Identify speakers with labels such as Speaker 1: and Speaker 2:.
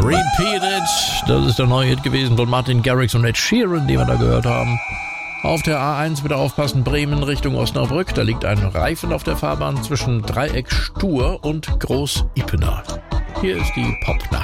Speaker 1: Repeat It, das ist der neue Hit gewesen von Martin Garrix und Ed Sheeran, den wir da gehört haben. Auf der A1 bitte aufpassen, Bremen Richtung Osnabrück. Da liegt ein Reifen auf der Fahrbahn zwischen Dreieck Stur und Groß Ippener. Hier ist die Popnacht.